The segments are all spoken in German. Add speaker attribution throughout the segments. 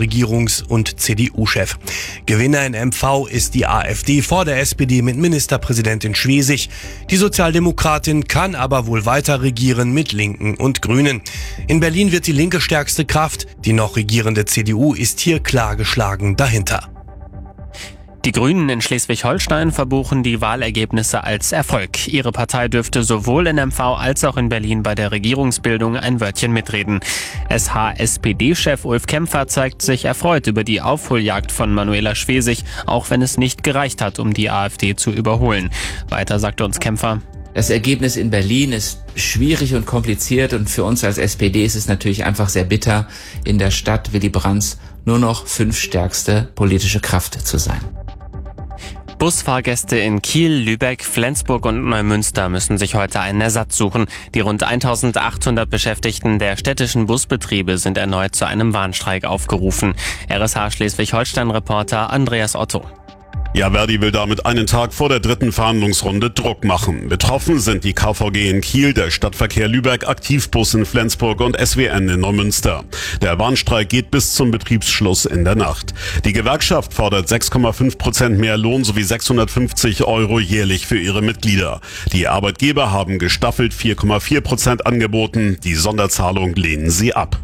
Speaker 1: Regierungs- und CDU-Chef. Gewinner in MV ist die AfD vor der SPD mit Ministerpräsidentin Schwesig. Die Sozialdemokratin kann aber wohl weiter regieren mit Linken und Grünen. In Berlin wird die Linke stärkste Kraft. Die noch regierende CDU ist hier klar geschlagen dahinter.
Speaker 2: Die Grünen in Schleswig-Holstein verbuchen die Wahlergebnisse als Erfolg. Ihre Partei dürfte sowohl in MV als auch in Berlin bei der Regierungsbildung ein Wörtchen mitreden. SH-SPD-Chef Ulf Kämpfer zeigt sich erfreut über die Aufholjagd von Manuela Schwesig, auch wenn es nicht gereicht hat, um die AfD zu überholen. Weiter sagte uns Kämpfer:
Speaker 3: Das Ergebnis in Berlin ist schwierig und kompliziert und für uns als SPD ist es natürlich einfach sehr bitter, in der Stadt Willy Brandts nur noch 5. stärkste politische Kraft zu sein.
Speaker 2: Busfahrgäste in Kiel, Lübeck, Flensburg und Neumünster müssen sich heute einen Ersatz suchen. Die rund 1800 Beschäftigten der städtischen Busbetriebe sind erneut zu einem Warnstreik aufgerufen. RSH Schleswig-Holstein-Reporter Andreas Otto.
Speaker 4: Ja, Verdi will damit einen Tag vor der 3. Verhandlungsrunde Druck machen. Betroffen sind die KVG in Kiel, der Stadtverkehr Lübeck, Aktivbus in Flensburg und SWN in Neumünster. Der Warnstreik geht bis zum Betriebsschluss in der Nacht. Die Gewerkschaft fordert 6,5% mehr Lohn sowie 650 € jährlich für ihre Mitglieder. Die Arbeitgeber haben gestaffelt 4,4% angeboten. Die Sonderzahlung lehnen sie ab.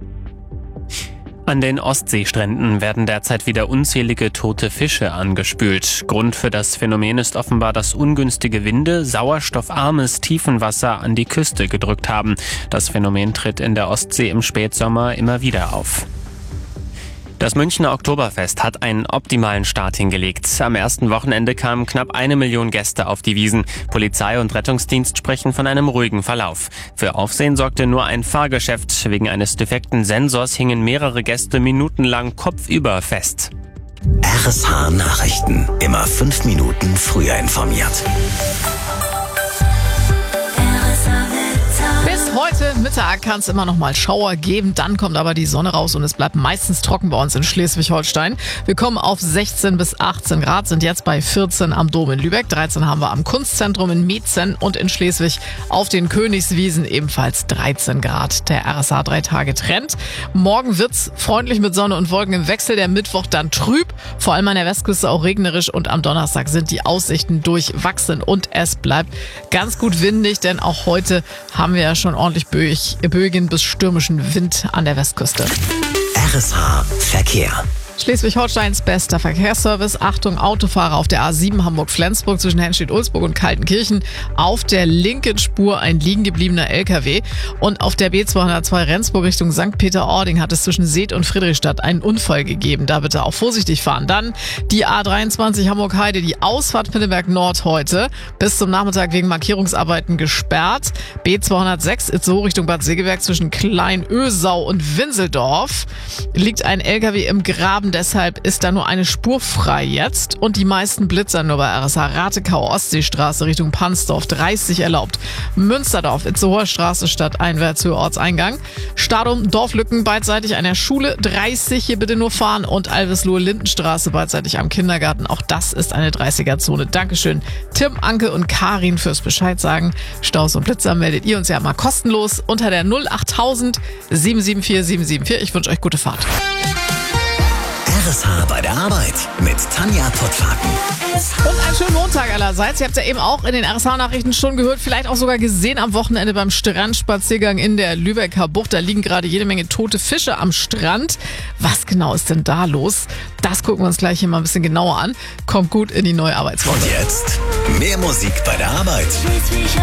Speaker 2: An den Ostseestränden werden derzeit wieder unzählige tote Fische angespült. Grund für das Phänomen ist offenbar, dass ungünstige Winde sauerstoffarmes Tiefenwasser an die Küste gedrückt haben. Das Phänomen tritt in der Ostsee im Spätsommer immer wieder auf. Das Münchner Oktoberfest hat einen optimalen Start hingelegt. Am ersten Wochenende kamen knapp 1 Million Gäste auf die Wiesn. Polizei und Rettungsdienst sprechen von einem ruhigen Verlauf. Für Aufsehen sorgte nur ein Fahrgeschäft. Wegen eines defekten Sensors hingen mehrere Gäste minutenlang kopfüber fest.
Speaker 5: RSH Nachrichten. Immer 5 Minuten früher informiert.
Speaker 6: Bis heute Mittag kann es immer noch mal Schauer geben, dann kommt aber die Sonne raus und es bleibt meistens trocken bei uns in Schleswig-Holstein. Wir kommen auf 16 bis 18 Grad, sind jetzt bei 14 am Dom in Lübeck, 13 haben wir am Kunstzentrum in Metzen und in Schleswig auf den Königswiesen ebenfalls 13 Grad. Der RSH 3-Tage-Trend. Morgen wird's freundlich mit Sonne und Wolken im Wechsel, der Mittwoch dann trüb, vor allem an der Westküste auch regnerisch und am Donnerstag sind die Aussichten durchwachsen und es bleibt ganz gut windig, denn auch heute haben wir ja schon ordentlich böigen bis stürmischen Wind an der Westküste.
Speaker 5: RSH Verkehr.
Speaker 6: Schleswig-Holsteins bester Verkehrsservice. Achtung, Autofahrer auf der A7 Hamburg-Flensburg zwischen Henstedt-Ulzburg und Kaltenkirchen. Auf der linken Spur ein liegen gebliebener LKW. Und auf der B202 Rendsburg Richtung St. Peter-Ording hat es zwischen Seet und Friedrichstadt einen Unfall gegeben. Da bitte auch vorsichtig fahren. Dann die A23 Hamburg-Heide, die Ausfahrt Pinneberg Nord heute bis zum Nachmittag wegen Markierungsarbeiten gesperrt. B206 Itzehoe Richtung Bad Segeberg zwischen Kleinösau und Winseldorf liegt ein LKW im Graben. Deshalb ist da nur eine Spur frei jetzt und die meisten Blitzer nur bei RSH. Ratekau, Ostseestraße Richtung Pansdorf 30 erlaubt. Münsterdorf, Itzehoer Straße stadteinwärts Höhe Ortseingang. Stadum, Dorflücken beidseitig an der Schule 30, hier bitte nur fahren und Alveslohe Lindenstraße beidseitig am Kindergarten. Auch das ist eine 30er-Zone. Dankeschön Tim, Anke und Karin fürs Bescheid sagen. Staus und Blitzer meldet ihr uns ja mal kostenlos unter der 08000 774 774. Ich wünsche euch gute Fahrt.
Speaker 5: RSH bei der Arbeit mit Tanja Pottwagen.
Speaker 6: Und einen schönen Montag allerseits. Ihr habt ja eben auch in den RSH-Nachrichten schon gehört, vielleicht auch sogar gesehen am Wochenende beim Strandspaziergang in der Lübecker Bucht. Da liegen gerade jede Menge tote Fische am Strand. Was genau ist denn da los? Das gucken wir uns gleich hier mal ein bisschen genauer an. Kommt gut in die neue Arbeitswoche.
Speaker 5: Und jetzt mehr Musik bei der Arbeit.